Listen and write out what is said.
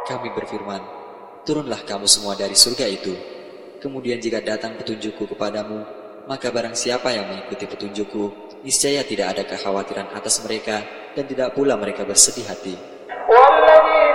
Kami berfirman, turunlah kamu semua dari surga itu. Kemudian jika datang petunjukku kepadamu, maka barang siapa yang mengikuti petunjukku, niscaya tidak ada kekhawatiran atas mereka dan tidak pula mereka bersedih hati.